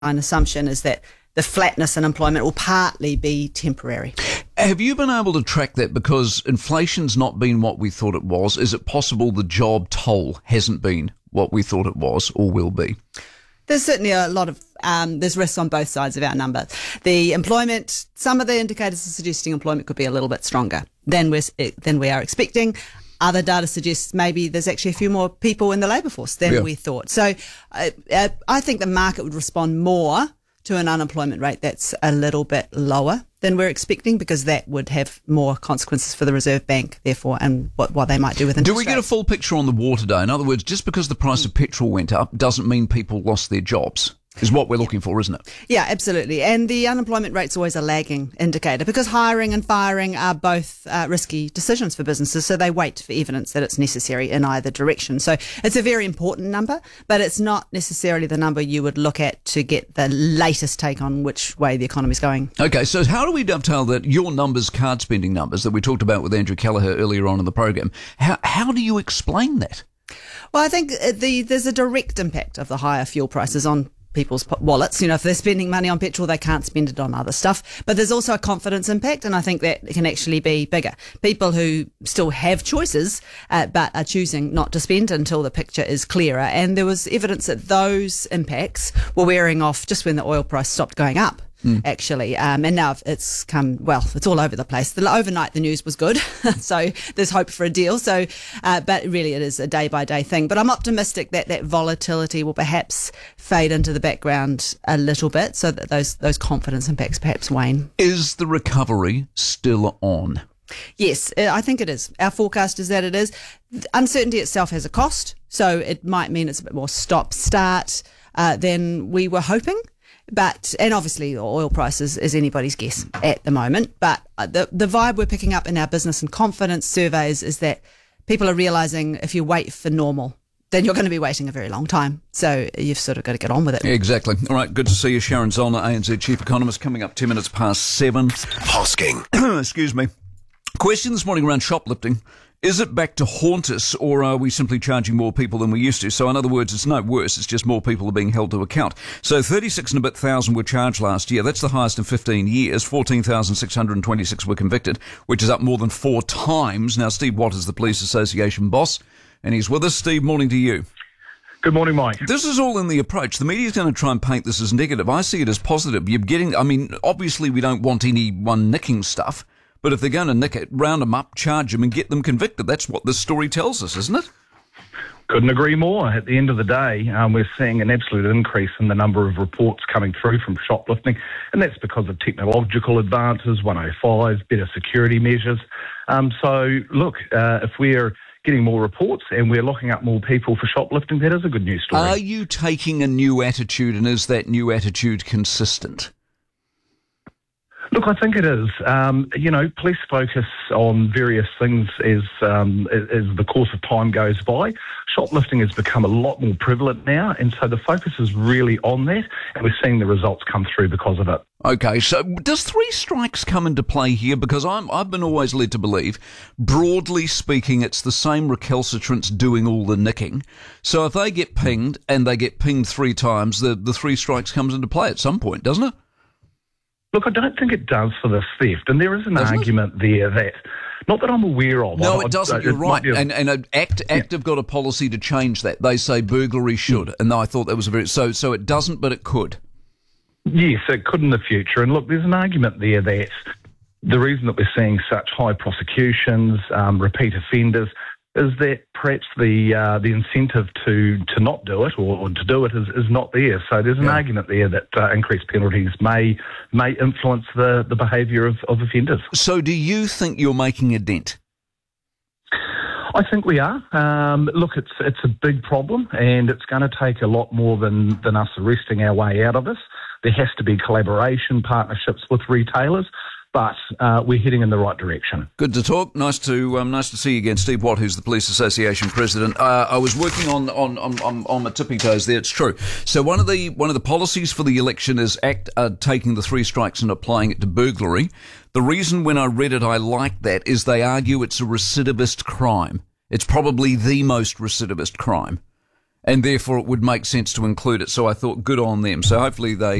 assumption is that the flatness in employment will partly be temporary. Have you been able to track that? Because inflation's not been what we thought it was. Is it possible the job toll hasn't been what we thought it was or will be? There's certainly a lot of there's risks on both sides of our number. The employment, some of the indicators are suggesting employment could be a little bit stronger than we are expecting. Other data suggests maybe there's actually a few more people in the labour force than we thought. So I think the market would respond more to an unemployment rate that's a little bit lower than we're expecting, because that would have more consequences for the Reserve Bank, therefore, and what they might do with interest rates. Do we get a full picture on the war today? In other words, just because the price of petrol went up doesn't mean people lost their jobs, is what we're looking for, isn't it? Yeah, absolutely. And the unemployment rate's always a lagging indicator, because hiring and firing are both risky decisions for businesses, so they wait for evidence that it's necessary in either direction. So it's a very important number, but it's not necessarily the number you would look at to get the latest take on which way the economy's going. Okay, so how do we dovetail that, your numbers, card spending numbers, that we talked about with Andrew Kelleher earlier on in the program? How do you explain that? Well, I think there's a direct impact of the higher fuel prices on people's wallets. You know, if they're spending money on petrol, they can't spend it on other stuff. But there's also a confidence impact, and I think that can actually be bigger. People who still have choices, but are choosing not to spend until the picture is clearer. And there was evidence that those impacts were wearing off just when the oil price stopped going up. Actually, and now it's it's all over the place. Overnight, the news was good, so there's hope for a deal. So, but really, it is a day-by-day thing. But I'm optimistic that volatility will perhaps fade into the background a little bit, so that those confidence impacts perhaps wane. Is the recovery still on? Yes, I think it is. Our forecast is that it is. Uncertainty itself has a cost, so it might mean it's a bit more stop-start than we were hoping. And obviously oil prices is anybody's guess at the moment. But the vibe we're picking up in our business and confidence surveys is that people are realising if you wait for normal, then you're going to be waiting a very long time. So you've sort of got to get on with it. Exactly. All right, good to see you. Sharon Zollner, ANZ Chief Economist, coming up 10 minutes past 7. Hosking. Excuse me. Question this morning around shoplifting. Is it back to haunt us, or are we simply charging more people than we used to? So in other words, it's no worse, it's just more people are being held to account. So 36 and a bit thousand were charged last year. That's the highest in 15 years. 14,626 were convicted, which is up more than 4 times. Now, Steve Watt is the Police Association boss, and he's with us. Steve, morning to you. Good morning, Mike. This is all in the approach. The media's going to try and paint this as negative. I see it as positive. Obviously we don't want anyone nicking stuff. But if they're going to nick it, round them up, charge them and get them convicted. That's what this story tells us, isn't it? Couldn't agree more. At the end of the day, we're seeing an absolute increase in the number of reports coming through from shoplifting, and that's because of technological advances, 105, better security measures. If we're getting more reports and we're locking up more people for shoplifting, that is a good news story. Are you taking a new attitude, and is that new attitude consistent? Look, I think it is. Police focus on various things as the course of time goes by. Shoplifting has become a lot more prevalent now, and so the focus is really on that, and we're seeing the results come through because of it. Okay, so does 3 strikes come into play here? Because I've been always led to believe, broadly speaking, it's the same recalcitrants doing all the nicking. So if they get pinged, and they get pinged 3 times, the 3 strikes comes into play at some point, doesn't it? Look, I don't think it does for the theft, and there is an argument there that, not that I'm aware of. No, it doesn't, you're right. And ACT have got a policy to change that. They say burglary should, and I thought that was a very... So it doesn't, but it could. Yes, it could in the future. And look, there's an argument there that the reason that we're seeing such high prosecutions, repeat offenders, is that perhaps the incentive to not do it or to do it is not there. So there's an argument there that increased penalties may influence the behaviour of offenders. So do you think you're making a dent? I think we are. Look, it's a big problem, and it's going to take a lot more than us arresting our way out of this. There has to be collaboration, partnerships with retailers. But we're heading in the right direction. Good to talk. Nice to see you again, Steve Watt, who's the Police Association president. I was working on my tippy toes there. It's true. So one of the policies for the election is ACT taking the 3 strikes and applying it to burglary. The reason when I read it I liked that is they argue it's a recidivist crime. It's probably the most recidivist crime. and therefore it would make sense to include it. So I thought, good on them. So hopefully they